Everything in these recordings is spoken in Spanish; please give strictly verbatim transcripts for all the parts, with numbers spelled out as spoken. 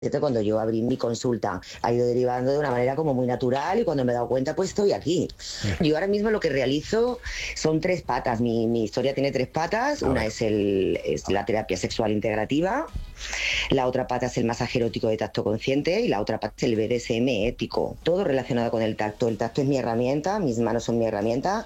cuando yo abrí mi consulta, ha ido derivando de una manera como muy natural y cuando me he dado cuenta, pues estoy aquí. Yo ahora mismo lo que realizo son tres patas. Mi, mi historia tiene tres patas. Una es, el, es la terapia sexual integrativa, la otra pata es el masaje erótico de tacto consciente y la otra pata es el B D S M ético. Todo relacionado con el tacto. El tacto es mi herramienta, mis manos son mi herramienta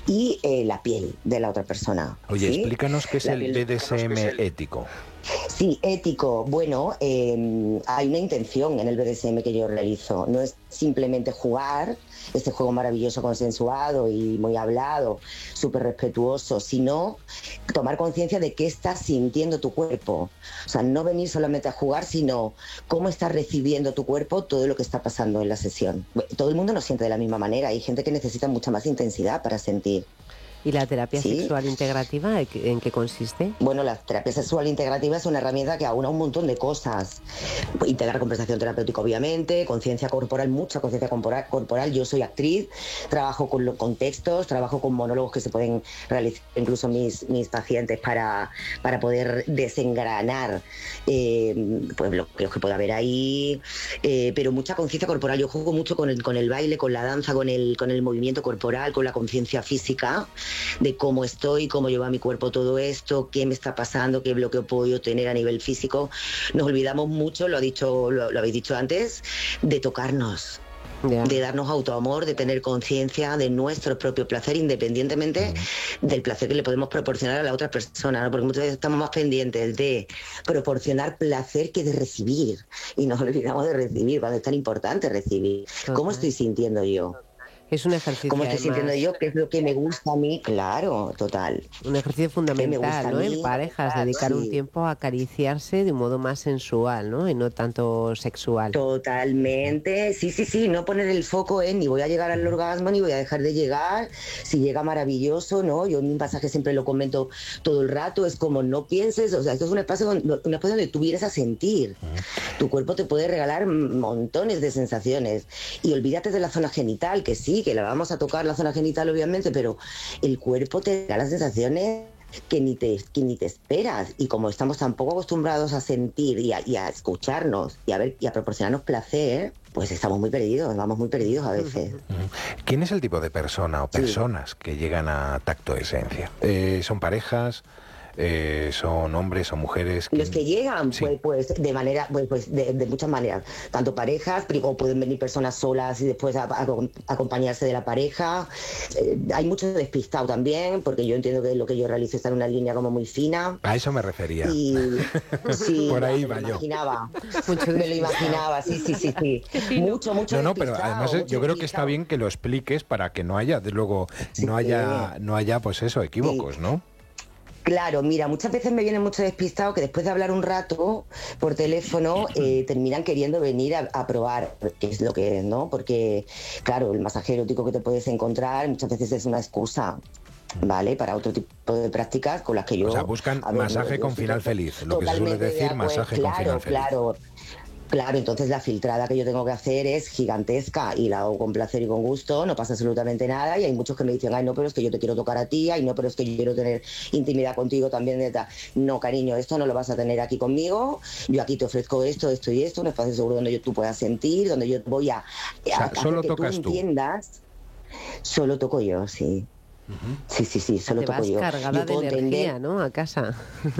y eh, la piel de la otra persona. Oye, ¿sí? explícanos qué es La el piel... B D S M ético. Sí, ético. Bueno, eh, hay una intención en el B D S M que yo realizo. No es simplemente jugar, este juego maravilloso, consensuado y muy hablado, súper respetuoso, sino tomar conciencia de qué estás sintiendo tu cuerpo. O sea, no venir solamente a jugar, sino cómo estás recibiendo tu cuerpo todo lo que está pasando en la sesión. Todo el mundo no siente de la misma manera. Hay gente que necesita mucha más intensidad para sentir. ¿Y la terapia ¿Sí? sexual integrativa en qué consiste? Bueno, la terapia sexual integrativa es una herramienta que aúna un montón de cosas. Integrar conversación terapéutica, obviamente, conciencia corporal, mucha conciencia corporal, corporal. Yo soy actriz, trabajo con, con textos, trabajo con monólogos que se pueden realizar incluso mis, mis pacientes para, para poder desengranar eh, pues, lo, lo que pueda haber ahí. Eh, pero mucha conciencia corporal. Yo juego mucho con el, con el baile, con la danza, con el, con el movimiento corporal, con la conciencia física, de cómo estoy, cómo lleva mi cuerpo todo esto, qué me está pasando, qué bloqueo puedo yo tener a nivel físico. Nos olvidamos mucho, lo ha dicho, lo, lo habéis dicho antes, de tocarnos. Yeah. De darnos autoamor, de tener conciencia de nuestro propio placer, independientemente mm. del placer que le podemos proporcionar a la otra persona, ¿no? Porque muchas veces estamos más pendientes de proporcionar placer que de recibir, y nos olvidamos de recibir, cuando es tan importante recibir. Okay. ¿Cómo estoy sintiendo yo? Es un ejercicio. ¿Cómo estoy además, sintiendo yo? ¿Qué es lo que me gusta a mí? Claro, total. Un ejercicio fundamental, ¿no? En parejas, dedicar sí. un tiempo a acariciarse de un modo más sensual, ¿no? Y no tanto sexual. Totalmente. Sí, sí, sí. No poner el foco en ni voy a llegar al orgasmo ni voy a dejar de llegar. Si llega, maravilloso, ¿no? Yo en mi pasaje siempre lo comento todo el rato. Es como no pienses, o sea, esto es un espacio donde, un espacio donde tú vienes a sentir. Tu cuerpo te puede regalar montones de sensaciones. Y olvídate de la zona genital, que sí, que la vamos a tocar la zona genital obviamente, pero el cuerpo te da las sensaciones que ni te, que ni te esperas, y como estamos tan poco acostumbrados a sentir y a, y a escucharnos y a ver y a proporcionarnos placer, pues estamos muy perdidos, vamos muy perdidos a veces. ¿Quién es el tipo de persona o personas sí. que llegan a Tacto Esencia? Eh, ¿Son parejas? Eh, ¿Son hombres, son mujeres? Los que llegan, sí. pues, pues de manera, pues, pues de, de muchas maneras, tanto parejas, o pueden venir personas solas y después a, a, a acompañarse de la pareja. Eh, hay mucho despistado también, porque yo entiendo que lo que yo realizo está en una línea como muy fina. A eso me refería. Y sí, por ahí me va lo yo. Imaginaba, me lo imaginaba, sí, sí, sí, sí. Mucho, mucho No, no, pero despistado, además yo creo despistado. que está bien que lo expliques para que no haya, de luego, sí, no haya, no haya, pues eso, equívocos, sí. ¿no? Claro, mira, muchas veces me vienen mucho despistado que después de hablar un rato por teléfono eh, terminan queriendo venir a, a probar, que es lo que es, ¿no? Porque, claro, el masaje erótico que te puedes encontrar muchas veces es una excusa, ¿vale? Para otro tipo de prácticas con las que yo... O sea, buscan ver, masaje yo, con yo, final feliz, lo que se suele decir, masaje claro, con final feliz. Claro, claro. Claro, entonces la filtrada que yo tengo que hacer es gigantesca y la hago con placer y con gusto, no pasa absolutamente nada, y hay muchos que me dicen, ay no, pero es que yo te quiero tocar a ti, ay no, pero es que yo quiero tener intimidad contigo también. De no, cariño, esto no lo vas a tener aquí conmigo, yo aquí te ofrezco esto, esto y esto, un espacio seguro donde yo, tú puedas sentir, donde yo voy a, a, o sea, a solo hacer que tocas tú entiendas. Tú. Solo toco yo, sí. Uh-huh. Sí, sí, sí, solo te toco vas yo. cargada yo de energía, entender... ¿no? A casa.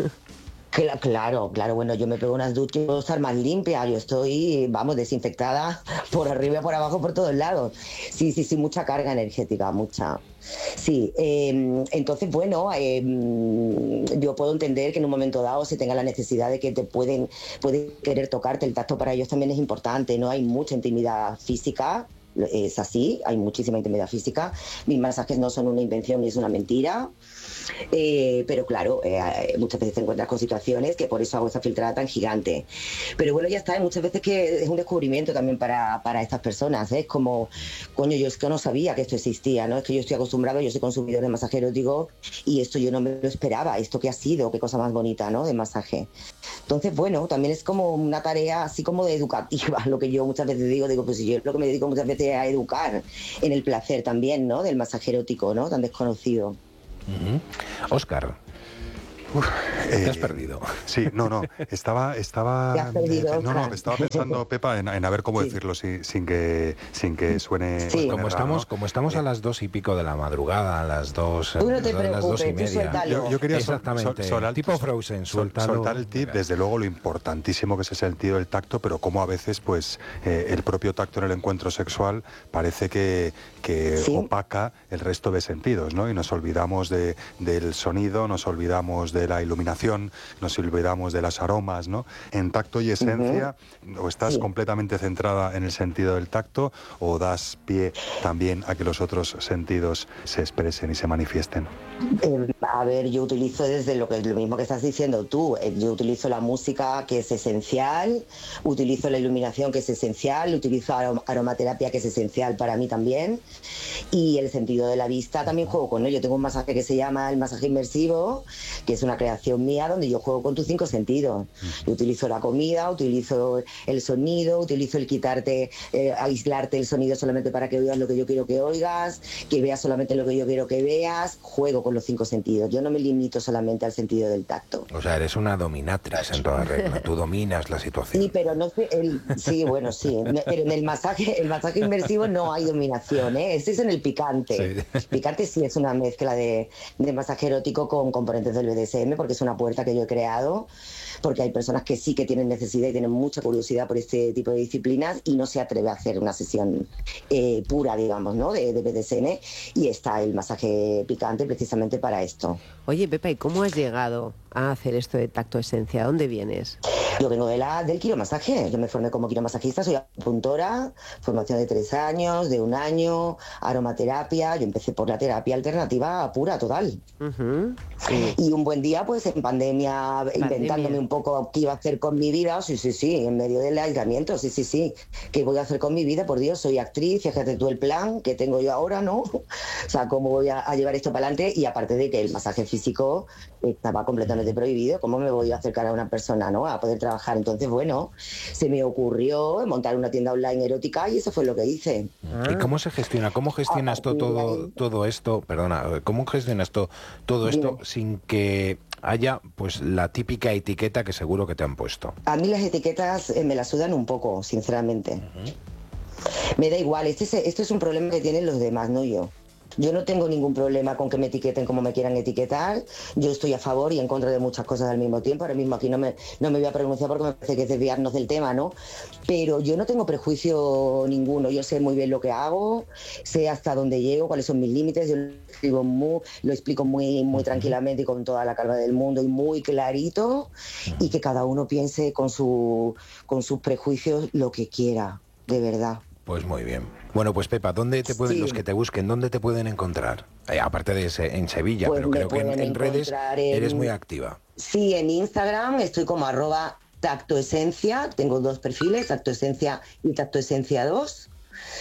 Claro, claro, bueno, yo me pego unas duchas, puedo estar más limpia, yo estoy, vamos, desinfectada por arriba y por abajo, por todos lados. Sí, sí, sí, mucha carga energética, mucha. Sí, eh, entonces, bueno, eh, yo puedo entender que en un momento dado se tenga la necesidad de que te pueden, pueden querer tocarte, el tacto para ellos también es importante, ¿no? Hay mucha intimidad física. Es así, hay muchísima intimidad física. Mis masajes no son una invención ni es una mentira. Eh, pero claro, eh, muchas veces te encuentras con situaciones que por eso hago esa filtrada tan gigante. Pero bueno, ya está, hay muchas veces que es un descubrimiento también para, para estas personas, ¿eh? Es como, coño, yo es que no sabía que esto existía, ¿no? Es que yo estoy acostumbrado, yo soy consumidor de masaje erótico y esto yo no me lo esperaba, esto que ha sido, qué cosa más bonita, ¿no? De masaje. Entonces, bueno, también es como una tarea así como de educativa, lo que yo muchas veces digo, digo, pues yo lo que me dedico muchas veces a educar en el placer también, ¿no? Del masaje erótico, ¿no? Tan desconocido. Uh-huh. Óscar, Uf, eh, Te has perdido. Sí, no, no, estaba, estaba, Te has perdido, eh, no, no, estaba pensando, Pepa, en, en a ver cómo sí. decirlo sin, sin que, sin que suene. Sí. suene como raro, estamos, ¿no? como estamos a las dos y pico de la madrugada, a las dos, tú no te a las dos y media. Yo, yo quería exactamente, sol, sol, tipo Frozen, sol, soltar el tip, desde luego lo importantísimo que es el sentido del tacto, pero como a veces, pues, eh, el propio tacto en el encuentro sexual parece que, que ¿sí? opaca el resto de sentidos, ¿no? Y nos olvidamos de, del sonido, nos olvidamos de la iluminación, nos olvidamos de las aromas, ¿no? En tacto y esencia, uh-huh. o estás sí. completamente centrada en el sentido del tacto o das pie también a que los otros sentidos se expresen y se manifiesten. Eh, a ver, yo utilizo desde lo que lo mismo que estás diciendo tú, eh, yo utilizo la música, que es esencial, utilizo la iluminación, que es esencial, utilizo arom- aromaterapia, que es esencial para mí también, y el sentido de la vista también juego con él. Yo tengo un masaje que se llama el masaje inmersivo, que es una creación mía donde yo juego con tus cinco sentidos. Yo utilizo la comida, utilizo el sonido, utilizo el quitarte, eh, aislarte el sonido solamente para que oigas lo que yo quiero que oigas, que veas solamente lo que yo quiero que veas, juego con los cinco sentidos. Yo no me limito solamente al sentido del tacto. O sea, eres una dominatrix en toda regla. Tú dominas la situación. Sí, pero no sé, el, sí, bueno, sí. Pero en el masaje, el masaje inmersivo no hay dominación, ¿eh? Este es en el picante. Sí. Picante sí es una mezcla de, de masaje erótico con componentes del B D S M, porque es una puerta que yo he creado, porque hay personas que sí que tienen necesidad y tienen mucha curiosidad por este tipo de disciplinas y no se atreve a hacer una sesión eh, pura, digamos, ¿no? De, de B D S M, y está el masaje picante precisamente para esto. Oye, Pepa, ¿y cómo has llegado a hacer esto de tacto esencia? ¿Dónde vienes? Yo vengo de la, del quiromasaje. Yo me formé como quiromasajista, soy apuntora, formación de tres años, de un año, aromaterapia. Yo empecé por la terapia alternativa pura, total. Uh-huh. Sí. Y un buen día, pues en pandemia, pandemia, inventándome un poco qué iba a hacer con mi vida. Sí, sí, sí, en medio del aislamiento, sí, sí, sí. ¿Qué voy a hacer con mi vida? Por Dios, soy actriz, fíjate tú el plan que tengo yo ahora, ¿no? O sea, cómo voy a, a llevar esto para adelante. Y aparte de que el masaje físico estaba completamente prohibido, ¿cómo me voy a acercar a una persona, ¿no? A poder trabajar. Entonces, bueno, se me ocurrió montar una tienda online erótica y eso fue lo que hice. ¿Y cómo se gestiona? ¿Cómo gestionas todo, todo, todo esto? Perdona, ¿cómo gestionas todo, todo esto Dime. sin que haya pues la típica etiqueta que seguro que te han puesto? A mí las etiquetas eh, me las sudan un poco, sinceramente. Uh-huh. Me da igual, este es, este es un problema que tienen los demás, no yo. Yo no tengo ningún problema con que me etiqueten como me quieran etiquetar. Yo estoy a favor y en contra de muchas cosas al mismo tiempo. Ahora mismo aquí no me, no me voy a pronunciar porque me parece que es desviarnos del tema, ¿no? Pero yo no tengo prejuicio ninguno. Yo sé muy bien lo que hago, sé hasta dónde llego, cuáles son mis límites. Yo lo, escribo muy, lo explico muy, muy tranquilamente y con toda la calma del mundo y muy clarito. Y que cada uno piense con, su, con sus prejuicios lo que quiera, de verdad. Pues muy bien. Bueno, pues Pepa, ¿dónde te pueden, sí. los que te busquen, dónde te pueden encontrar? Eh, aparte de ese, en Sevilla, pues pero creo que en, en redes en... eres muy activa. Sí, en Instagram estoy como arroba tactoesencia, tengo dos perfiles, tactoesencia y tactoesencia dos.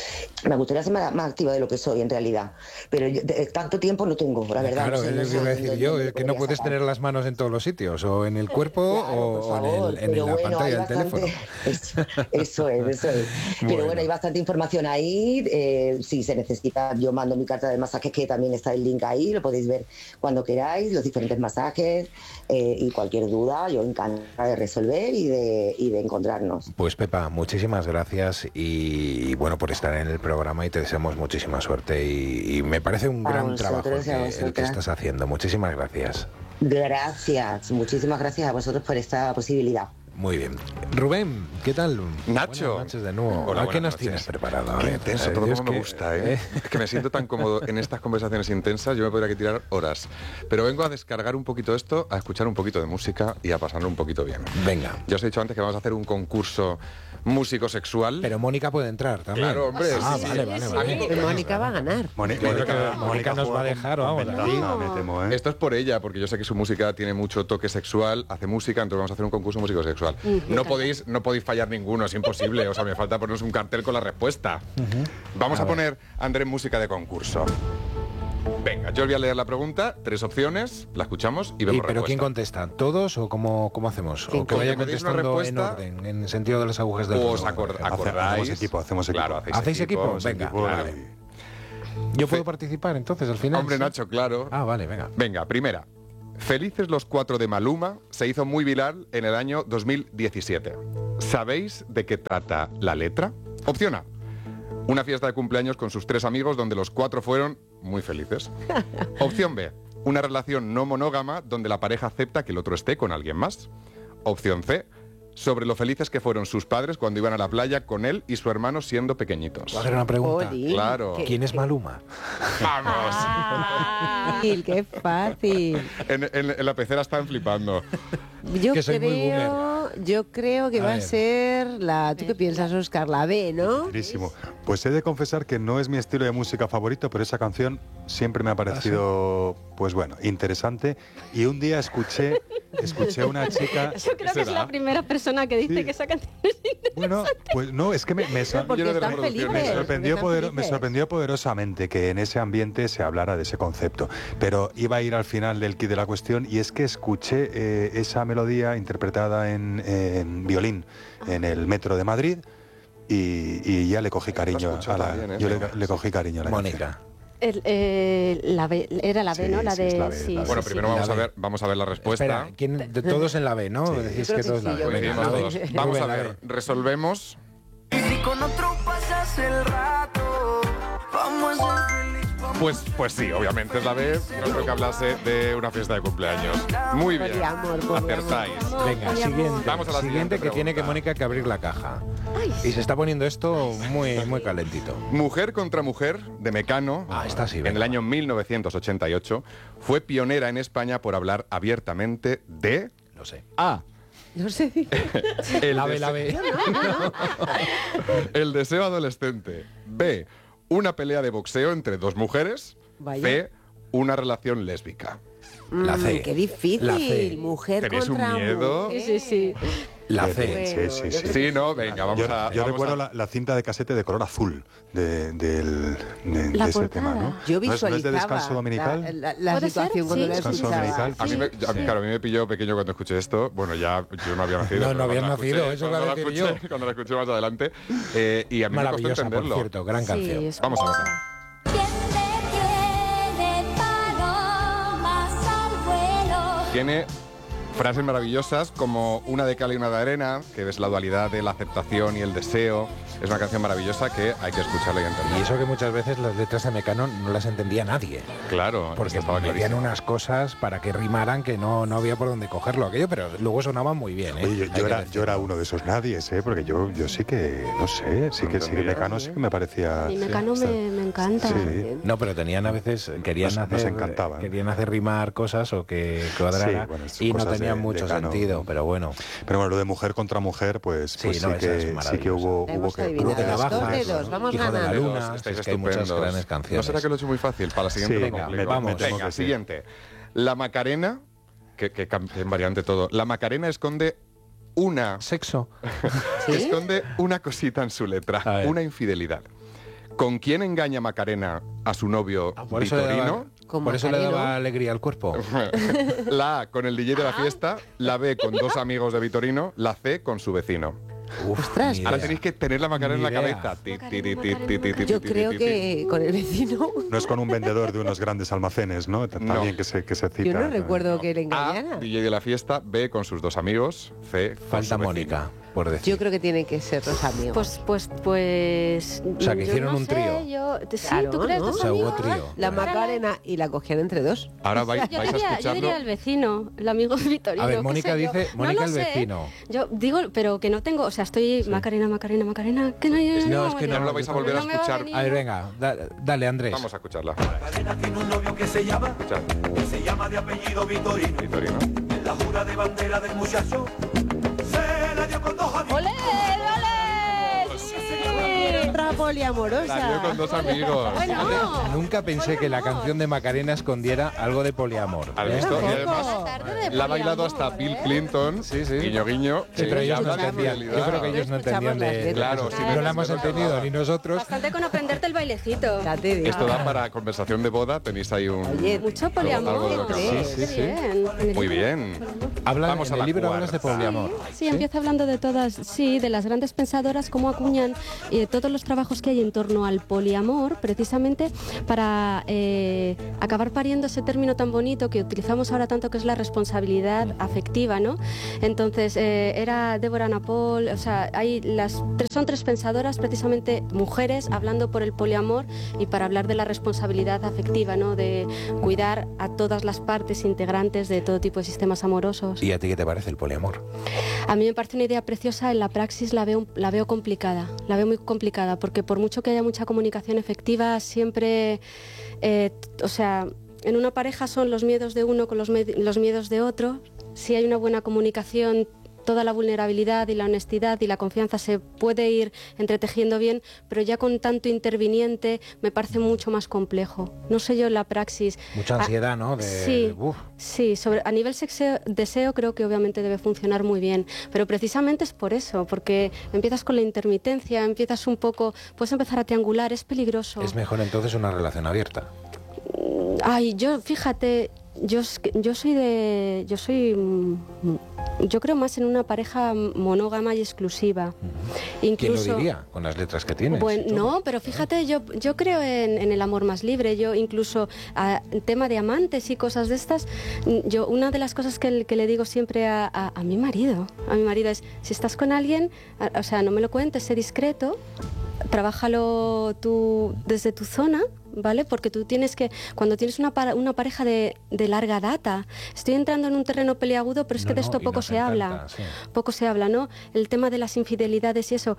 Me gustaría ser más, más activa de lo que soy en realidad, pero yo, de, tanto tiempo no tengo, la verdad. Claro, no sé, es no lo que iba a decir yo, es que no puedes sacar. tener las manos en todos los sitios, o en el cuerpo claro, o, favor, o en, el, en la bueno, pantalla del bastante, teléfono. Eso, eso es, eso es. Bueno. Pero bueno, hay bastante información ahí, eh, si se necesita, yo mando mi carta de masajes, que también está el link ahí, lo podéis ver cuando queráis, los diferentes masajes, eh, y cualquier duda, yo encantada de resolver y de, y de encontrarnos. Pues Pepa, muchísimas gracias y, y bueno, por estar en el programa, y te deseamos muchísima suerte y, y me parece un a gran vosotros, trabajo el que, el que estás haciendo. Muchísimas gracias. Gracias, muchísimas gracias a vosotros por esta posibilidad. Muy bien. Rubén, ¿qué tal? Nacho. Buenas noches de nuevo. Hola, ¿Qué nos noches. tienes preparado? Qué intenso, todo como me que, gusta, ¿eh? ¿eh? Es que me siento tan cómodo en estas conversaciones intensas, yo me podría que tirar horas. Pero vengo a descargar un poquito esto, a escuchar un poquito de música y a pasarlo un poquito bien. Venga. Ya os he dicho antes que vamos a hacer un concurso músico sexual. Pero Mónica puede entrar también. Claro, hombre. Ah, sí, vale, sí, vale, sí, vale. Sí. Mónica va a ganar. Mónica, yo creo que Mónica, Mónica nos va a dejar, vamos. No, me temo, ¿eh? Esto es por ella, porque yo sé que su música tiene mucho toque sexual, hace música, entonces vamos a hacer un concurso músico sexual. Uh-huh. No podéis, no podéis fallar ninguno, es imposible. O sea, me falta ponernos un cartel con la respuesta. Uh-huh. Vamos a, a poner, Andrés, música de concurso. Venga, yo os voy a leer la pregunta, tres opciones, la escuchamos y vemos ¿Y, respuesta. ¿Pero quién contesta? ¿Todos o cómo, cómo hacemos? ¿O que vaya contestando en orden, en el sentido de las agujas del reloj? ¿Os reloj, acord, acordáis? Hacemos equipo, hacemos equipo. Claro, hacéis, ¿Hacéis equipo? equipo? Venga, equipo, claro. ¿Yo puedo participar entonces al final? Hombre, ¿sí? Nacho, claro. Ah, vale, venga. Venga, primera. Felices los cuatro de Maluma se hizo muy viral en el año dos mil diecisiete. ¿Sabéis de qué trata la letra? Opción A. Una fiesta de cumpleaños con sus tres amigos donde los cuatro fueron muy felices. Opción B. Una relación no monógama donde la pareja acepta que el otro esté con alguien más. Opción C. Sobre lo felices que fueron sus padres cuando iban a la playa con él y su hermano siendo pequeñitos. ¿Puedo hacer una pregunta? Oli, Claro. ¿qué- ¿Quién es Maluma? ¡Vamos! Fácil, qué fácil. En, en- en la pecera están flipando. Yo Que soy muy creo, yo creo que A va a ver. ser la. ¿Tú qué piensas, Óscar? La B, ¿no? Buenísimo. Pues he de confesar que no es mi estilo de música favorito, pero esa canción siempre me ha parecido, pues bueno, interesante. Y un día escuché, escuché a una chica. Yo creo que es será? la primera persona que dice Sí. que esa canción es interesante. Bueno, pues no, es que me, me, sor- Porque Lleno de están reproducciones. felices. me sorprendió, porque poder- están me felices. sorprendió poderosamente que en ese ambiente se hablara de ese concepto. Pero iba a ir al final del kit de la cuestión y es que escuché eh, esa melodía interpretada en, en violín en el metro de Madrid y, y ya le cogí cariño escuchó a la, también, ¿eh? yo le, le cogí cariño a la canción. Mónica. El, eh, la B, era la B, Sí, ¿no? La sí, de... es la B, sí, la B. sí, Bueno, sí. primero vamos La a B. ver, vamos a ver la respuesta. Espera, ¿quién, de todos en la B, ¿no? Sí. Decís Yo que creo todos que la sí, B. yo Muy bien, Venga, todos. la B. Vamos a Rubén, ver, resolvemos. Y si con otro pasas el rato, vamos a ser feliz. Pues, pues sí, obviamente es la B. No creo que hablase de una fiesta de cumpleaños. Muy bien, Poliamor, poliamor. acertáis. Venga, Poliamor. siguiente. Vamos a la siguiente siguiente que tiene que pregunta. Mónica que abrir la caja. Y se está poniendo esto muy, muy calentito. Mujer contra Mujer, de Mecano, Ah, esta sí, en venga. el año mil novecientos ochenta y ocho, fue pionera en España por hablar abiertamente de Lo sé. A. No sé. El, La B, dese- la B. el deseo adolescente. B. Una pelea de boxeo entre dos mujeres. Vaya. C. Una relación lésbica. La Mm, C. Qué difícil. La C. Mujer ¿Tenéis un contra miedo? mujer. Sí, sí, sí. La Bien, C. bien, sí, Bueno, sí, yo sí. creo Sí, no, venga, vamos Yo, a. yo vamos recuerdo a- la, la cinta de casete de color azul de, del- de- La de ese portada. tema, ¿no? Yo ¿No es- ¿No es de visualizaba descanso dominical? la, la- la ¿Puede situación ser? cuando Sí. la Descanso escuchaba. dominical. A mí, me, a mí, claro, a mí me pilló pequeño cuando escuché esto. Bueno, ya yo no había nacido. No, pero no habías cuando la nacido, escuché- eso iba a cuando la decir escuché- yo. Cuando la escuché más adelante. eh, y a mí me costó Maravillosa, por entenderlo. cierto, gran Sí, canción. es- Vamos a verla. ¿Quién detiene palomas al vuelo? Tiene frases maravillosas como una de cal y una de arena, que es la dualidad de la aceptación y el deseo. Es una canción maravillosa que hay que escucharla y entender. Y eso que muchas veces las letras de Mecano no las entendía nadie. Claro, Porque esto estaba metían clarísimo. unas cosas para que rimaran que no, no había por dónde cogerlo aquello, pero luego sonaban muy bien. ¿eh? Oye, yo, Hay yo que era, decirlo. yo era uno de esos nadies, ¿eh? Porque yo, yo sí que, no sé, sí que sí que Entendía, Mecano sí que me parecía... Mi Mecano sí, me, me encanta. Sí. No, pero tenían a veces, querían, Nos- nos hacer, encantaban. querían hacer rimar cosas o que cuadrara Sí, bueno, es y no cosas tenían de- mucho de Cano. sentido, pero bueno. Pero bueno, lo de mujer contra mujer, pues sí, pues Sí, no, sí, esa es que, sí que maravillosa. hubo, La hubo hemos que... adivinado. Cruz de Dos Navajas, de dos, vamos Hijo de la ganando. Luna, Estáis es que hay muchas estupendos. grandes canciones. ¿No será que lo he hecho muy fácil? Para la siguiente Sí, lo venga, complico. vamos. me temo Venga, que sí. siguiente. La Macarena, que, que cam- en variante todo. La Macarena esconde una... Sexo. Esconde una cosita en su A letra, ver. una infidelidad. ¿Con quién engaña Macarena a su novio Ah, por eso le daba, Vitorino? Con por eso le Macareno. daba alegría al cuerpo. La A con el D J de la fiesta, la B con dos amigos de Vitorino, la C con su vecino. Uf, Ostras, ni Ahora idea. tenéis que tener la Macarena en la Ni idea. cabeza. Ti, Macarena, ti, ti, Macarena, ti, ti, ti, yo ti, creo ti, ti. que con el vecino. No es con un vendedor de unos grandes almacenes, ¿no? T- No. También que se, que se cita. Yo no recuerdo que le A, engañara. D J de la fiesta, B con sus dos amigos, C con Falta su vecino. Mónica, por decir. Yo creo que tienen que ser los amigos. Pues, pues, pues... O sea, que yo hicieron no un sé, trío. yo- sí, Claro, ¿tú crees ¿no? dos O sea, hubo amigos? trío. la Macarena y la cogían entre dos. Ahora vais, Yo vais a diría, yo escucharlo. diría el vecino, el amigo Vitorino. A ver, qué Mónica sé yo. dice, No Mónica lo el sé. vecino. Yo digo, pero que no tengo, o sea, estoy Macarena, Macarena, Macarena, que no, No, es que No lo vais a volver a No me va a escuchar. venir. A ver, venga, da- dale, Andrés. Vamos a escucharla. Macarena tiene un novio que se llama, Escuchad. que se llama de apellido Vitorino. Vitorino. En la jura de bandera del muchacho, se la dio con dos amigos. ¡Ole, ole! Otra La dio poliamorosa. con dos amigos. Bueno, Nunca pensé que la canción de Macarena escondiera algo de poliamor. ¿Has ¿eh? visto? Y Tampoco. además tarde de la ha bailado poliamor, hasta Bill ¿eh? Clinton, Sí, sí. guiño guiño, Sí, que pero ellos no habla de entendían. fidelidad. Yo creo que ellos no Escuchamos entendían las de... letras. Claro, sí, no la hemos entendido ni nosotros. bastante con aprenderte el bailecito. Ya te digo. Esto da para conversación de boda, tenéis ahí un... Oye, Mucho poliamor. algo de lo que Sí, hablar. sí, Qué sí. bien. Muy bien. Habla, Vamos en a el la libro hablas de cuarta. poliamor. Sí, empieza hablando de todas, sí, de las grandes pensadoras, cómo acuñan eh, todos los trabajos mitos que hay en torno al poliamor, precisamente para eh, acabar pariendo ese término tan bonito que utilizamos ahora tanto, que es la responsabilidad afectiva, ¿no? Entonces, eh, era Débora Napol, o sea, hay las tres, son tres pensadoras, precisamente mujeres, hablando por el poliamor y para hablar de la responsabilidad afectiva, ¿no? De cuidar a todas las partes integrantes de todo tipo de sistemas amorosos. ¿Y a ti qué te parece el poliamor? A mí me parece una idea preciosa, en la praxis la veo, la veo complicada, la veo muy complicada, porque por mucho que haya mucha comunicación efectiva, siempre, eh, o sea, en una pareja son los miedos de uno con los, me- los miedos de otro. Si hay una buena comunicación, toda la vulnerabilidad y la honestidad y la confianza se puede ir entretejiendo bien, pero ya con tanto interviniente me parece mucho más complejo. No sé yo la praxis. Mucha ansiedad, ¿no? De, sí, uf. sí, sobre, a nivel sexo, deseo creo que obviamente debe funcionar muy bien, pero precisamente es por eso, porque empiezas con la intermitencia, empiezas un poco, puedes empezar a triangular, es peligroso. Es mejor entonces una relación abierta. Ay, yo, fíjate, yo, es que- yo soy de, yo soy, mm, yo creo más en una pareja monógama y exclusiva. ¿Quién Incluso, lo diría con las letras que tienes? Bueno, y todo? no, pero fíjate, yo, yo creo en, en el amor más libre. Yo incluso, a, en tema de amantes y cosas de estas, mm, yo una de las cosas que, que le digo siempre a, a, a mi marido, a mi marido es, si estás con alguien, a- o sea, no me lo cuentes, sé discreto, trabájalo tú desde tu zona, ¿vale? Porque tú tienes que, cuando tienes una, para- una pareja de, de larga data, estoy entrando en un terreno peliagudo, pero es No, que de no, esto y poco nos se encanta, habla, sí. poco se habla, ¿no? El tema de las infidelidades y eso,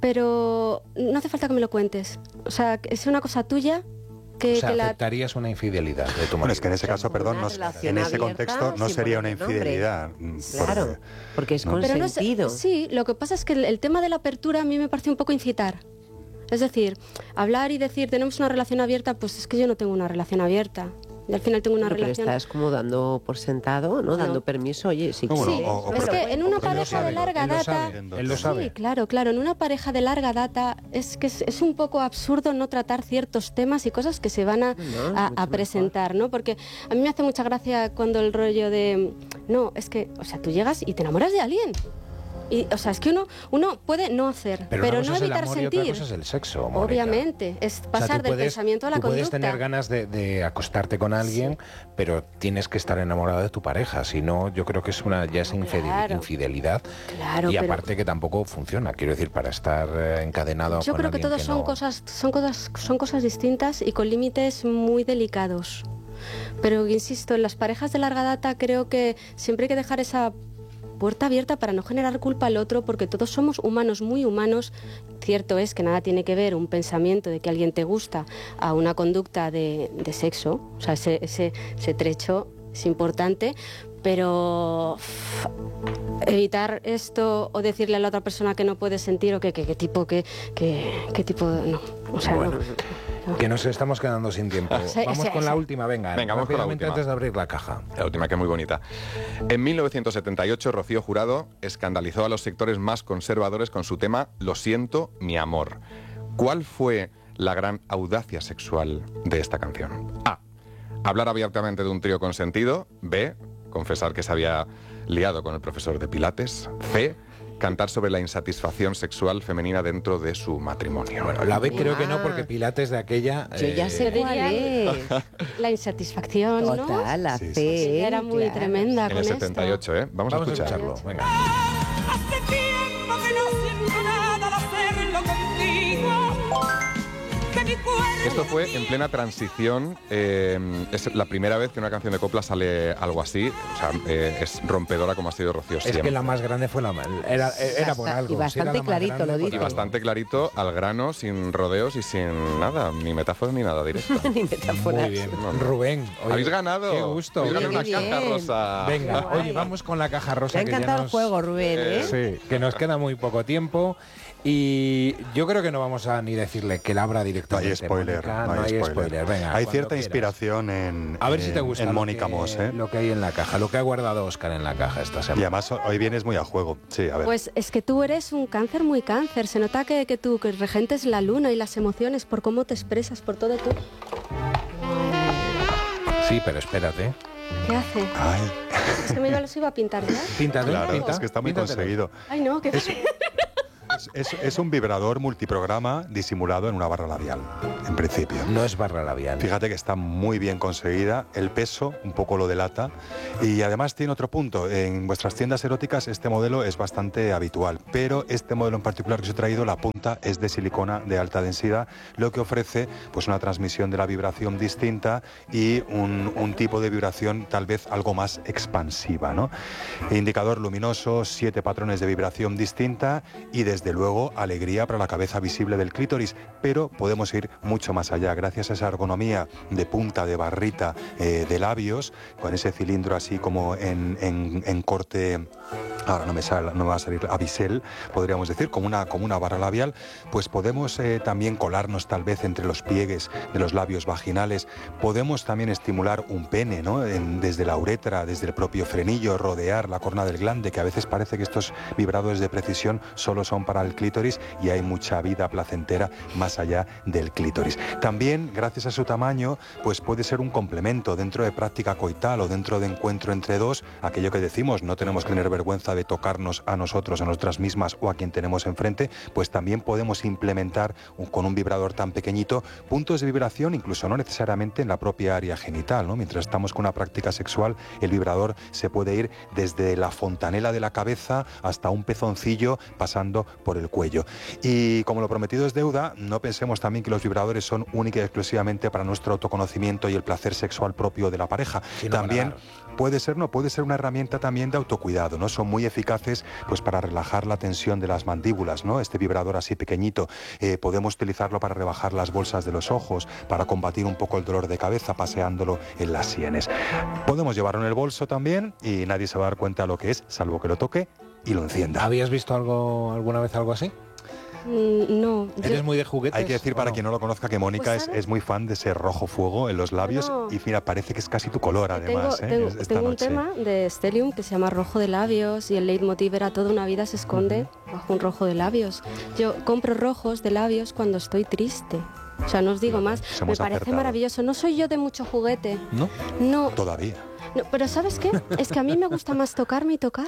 pero no hace falta que me lo cuentes, o sea, que es una cosa tuya. Que, O sea, que la... aceptarías una infidelidad de tu marido. Bueno, es que en ese caso, perdón, Una no, relación en ese abierta, contexto no sin sería una ponerle nombre. infidelidad. mm, Claro, porque- porque es ¿no? Pero no es- consentido. sí, lo que pasa es que el, el tema de la apertura a mí me parece un poco incitar. Es decir, hablar y decir tenemos una relación abierta, pues es que yo no tengo una relación abierta. Y al final tengo una Bueno, pero relación... estás como dando por sentado, ¿no? Dando permiso, oye, si No, bueno, Sí, o- o- es pero- que en una Él lo pareja sabe, de larga él lo data... sabe, él lo sabe. Sí, claro, claro. En una pareja de larga data es que es, es un poco absurdo no tratar ciertos temas y cosas que se van a, No, a- mucho a mejor. presentar, ¿no? Porque a mí me hace mucha gracia cuando el rollo de... No, es que, o sea, tú llegas y te enamoras de alguien. Y, o sea, es que uno, uno puede no hacer, Pero, pero, una cosa no es el evitar amor y sentir. otra cosa es el sexo, Mónica. Obviamente, es O sea, pasar tú del puedes- pensamiento a la tú conducta. puedes tener ganas de, de acostarte con alguien, pero tienes que estar enamorado de tu pareja. Si no, yo creo que es una ya es infide- Claro. infidelidad. Claro, y pero- aparte que tampoco funciona. Quiero decir, para estar eh, encadenado Yo con creo que alguien todos son no- cosas, son cosas, son cosas distintas y con límites muy delicados. Pero insisto, en las parejas de larga data creo que siempre hay que dejar esa puerta abierta para no generar culpa al otro, porque todos somos humanos, muy humanos. Cierto es que nada tiene que ver un pensamiento de que alguien te gusta a una conducta de, de sexo, o sea, ese, ese, ese trecho es importante, pero uff, evitar esto o decirle a la otra persona que no puede sentir o que qué tipo, que, que, qué tipo, no, o sea, Bueno. no. Que nos estamos quedando sin tiempo. Sí, Vamos sí, con sí. la última, venga. Venga, vamos con la rápidamente última. antes de abrir la caja. La última, que es muy bonita. En mil novecientos setenta y ocho, Rocío Jurado escandalizó a los sectores más conservadores con su tema Lo siento, mi amor. ¿Cuál fue la gran audacia sexual de esta canción? A. Hablar abiertamente de un trío consentido. B. Confesar que se había liado con el profesor de Pilates. C. Cantar sobre la insatisfacción sexual femenina dentro de su matrimonio. Bueno, la B creo que no, Ah. porque Pilates de aquella... Yo ya eh, sé Yo cuál diría- es. La insatisfacción, ¿no? Total, la Sí, sí, C. Ella era muy claro. tremenda en con el esto. setenta y ocho, ¿eh? Vamos, Vamos a escucharlo. Venga. Hace tiempo que no siento nada al hacerlo contigo. Que mi cuerpo Esto fue en plena transición. eh, es la primera vez que en una canción de copla sale algo así. O sea, eh, es rompedora como ha sido Rocío Es siempre. que la más grande fue la... Era, era por Basta- algo. y Si era bastante la más clarito grande, lo por dice. Y algo. bastante clarito, al grano, sin rodeos y sin nada, ni metáforas ni nada, directo. Ni metáforas. Muy bien. Rubén, oye, Habéis ganado. Qué gusto. Habéis ganado Oye, una qué caja bien. rosa. Venga, Qué guay. oye, vamos con la caja rosa. Me ha que ya encantado el nos- juego, Rubén, ¿eh? Sí, que nos queda muy poco tiempo. Y yo creo que no vamos a ni decirle que la abra No directamente. hay spoiler. Mónica, no hay spoiler. Venga, hay cuando cierta quieras. inspiración en, A ver si en- te gusta en lo Mónica que- Moss, ¿eh? lo que hay en la caja, lo que ha guardado Óscar en la caja esta Y semana. además hoy vienes muy a juego. Sí, a ver. Pues es que tú eres un cáncer muy cáncer. Se nota que, que tú que regentes la luna y las emociones por cómo te expresas, por todo tú. Sí, pero espérate. ¿Qué hace? Ay, Es que me iba, los iba a pintar ya. Píntate, claro, pinta, es que está muy píntatelo. conseguido. Ay, no, ¿qué Es, es, es, es un vibrador multiprograma disimulado en una barra labial, en principio. No es barra labial. Fíjate que está muy bien conseguida, el peso un poco lo delata y además tiene otro punto. En vuestras tiendas eróticas este modelo es bastante habitual, pero este modelo en particular que os he traído, la punta es de silicona de alta densidad, lo que ofrece pues una transmisión de la vibración distinta y un, un tipo de vibración tal vez algo más expansiva, ¿no? Indicador luminoso, siete patrones de vibración distinta y desde luego alegría para la cabeza visible del clítoris, pero podemos ir mucho más allá gracias a esa ergonomía de punta, de barrita, eh, de labios, con ese cilindro así como en, en, en corte, ahora no me, sale, no me va a salir, a bisel, podríamos decir, como una, como una barra labial, pues podemos eh, también colarnos tal vez entre los pliegues de los labios vaginales, podemos también estimular un pene, ¿no? En, desde la uretra, desde el propio frenillo, rodear la corona del glande, que a veces parece que estos vibradores de precisión solo son para el clítoris y hay mucha vida placentera más allá del clítoris. También, gracias a su tamaño, pues puede ser un complemento dentro de práctica coital o dentro de encuentro entre dos, aquello que decimos, no tenemos que tener vergüenza de tocarnos a nosotros, a nosotras mismas o a quien tenemos enfrente, pues también podemos implementar un, con un vibrador tan pequeñito puntos de vibración, incluso no necesariamente en la propia área genital, ¿no? Mientras estamos con una práctica sexual, el vibrador se puede ir desde la fontanela de la cabeza hasta un pezoncillo pasando por el cuello. Y como lo prometido es deuda, no pensemos también que los vibradores son única y exclusivamente para nuestro autoconocimiento y el placer sexual propio de la pareja. Sino también para... puede ser, no, puede ser una herramienta también de autocuidado, ¿no? Son muy eficaces pues para relajar la tensión de las mandíbulas, ¿no? Este vibrador así pequeñito, eh, podemos utilizarlo para rebajar las bolsas de los ojos, para combatir un poco el dolor de cabeza paseándolo en las sienes. Podemos llevarlo en el bolso también y nadie se va a dar cuenta de lo que es, salvo que lo toque y lo encienda. ¿Habías visto algo alguna vez algo así? Mm, no. ¿Eres yo... muy de juguetes? Hay que decir para no? quien no lo conozca que Mónica Pues, es, es muy fan de ese rojo fuego en los labios No. y mira, parece que es casi tu color además. Tengo, ¿eh? tengo, Esta tengo un noche. tema de Stellium que se llama rojo de labios y el leitmotiv era toda una vida se esconde uh-huh. bajo un rojo de labios. Yo compro rojos de labios cuando estoy triste. O sea, no os digo más, Hemos me parece acertado. maravilloso. No soy yo de mucho juguete. ¿No? No. Todavía. No, pero ¿sabes qué? Es que a mí me gusta más tocarme y tocar.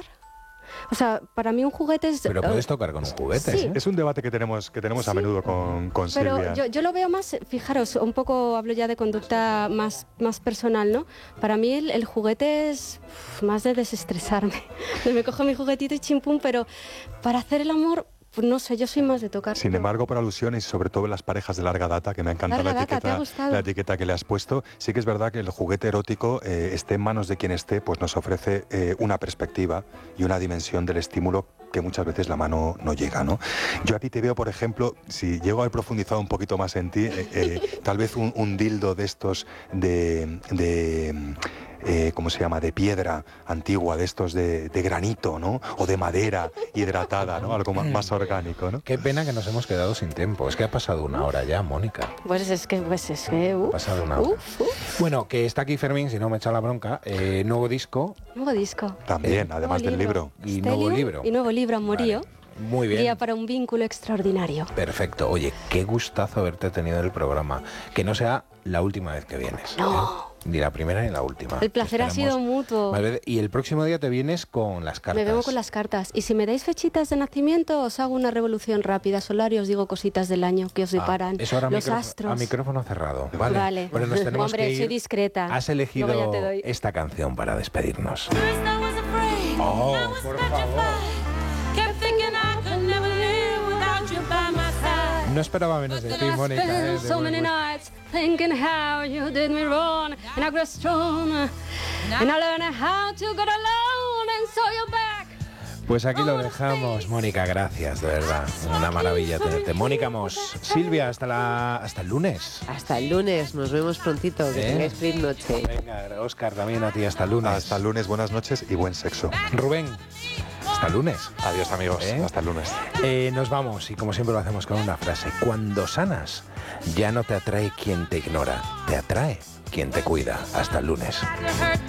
O sea, para mí un juguete es... Pero puedes tocar con un juguete. Sí. ¿eh? Es un debate que tenemos, que tenemos a Sí. menudo con, con Pero Silvia. yo, yo lo veo más, fijaros, un poco hablo ya de conducta más, más personal, ¿no? Para mí el, el juguete es uf, más de desestresarme. Me cojo mi juguetito y chimpum, pero para hacer el amor... Pues no sé, yo soy más de tocar. Sin embargo, por alusiones y sobre todo en las parejas de larga data, que me ha encantado la Larga data, ¿te ha etiqueta, gustado? la etiqueta que le has puesto, sí que es verdad que el juguete erótico, eh, esté en manos de quien esté, pues nos ofrece eh, una perspectiva y una dimensión del estímulo que muchas veces la mano no llega, ¿no? Yo a ti te veo, por ejemplo, si llego a haber profundizado un poquito más en ti, eh, eh, tal vez un, un dildo de estos de... de Eh, ¿cómo se llama?, de piedra antigua, de estos de, de granito, ¿no? O de madera hidratada, ¿no? Algo más, más orgánico, ¿no? Qué pena que nos hemos quedado sin tiempo. Es que ha pasado una hora ya, Mónica. Pues es que, pues es que... Uh, Ha pasado una hora. uf, uf. Bueno, que está aquí Fermín, si no me echa la bronca. Eh, nuevo disco Nuevo disco. También, Eh, además Nuevo del libro. y Stellium nuevo libro. Y nuevo libro, Amorío. Vale. Muy bien. Guía para un vínculo extraordinario. Perfecto. Oye, qué gustazo haberte tenido en el programa. Que no sea la última vez que vienes. No. ¿eh? Ni la primera ni la última. El placer ha Esperemos sido mutuo. más veces. Y el próximo día te vienes con las cartas. Me vengo con las cartas. Y si me dais fechitas de nacimiento, os hago una revolución rápida solar y os digo cositas del año que os Ah, deparan. eso ahora a Los micrófono- astros. a micrófono cerrado. Vale. Vale. Pero nos tenemos Hombre, que ir. soy discreta. Has elegido Luego ya te doy. esta canción para despedirnos. First I was afraid, Oh, I was por petrified. Kept thinking I could never live without you by my side. No esperaba menos de ti, Mónica. ¿eh? De So many verdad. nights thinking how you did me wrong, and I grew strong, and I learned how to get alone, and so you're back. Pues aquí lo dejamos, Mónica, gracias, de verdad. Una maravilla tenerte. Mónica Mos, Silvia, hasta la hasta el lunes. Hasta el lunes, nos vemos prontito, que ¿Eh? tengáis feliz noche. Venga, Óscar, también a ti, hasta el lunes. Hasta el lunes, buenas noches y buen sexo. Rubén, hasta el lunes. Adiós, amigos. ¿Eh? Hasta el lunes. Eh, nos vamos, y como siempre lo hacemos con una frase. Cuando sanas, ya no te atrae quien te ignora, te atrae quien te cuida. Hasta el lunes.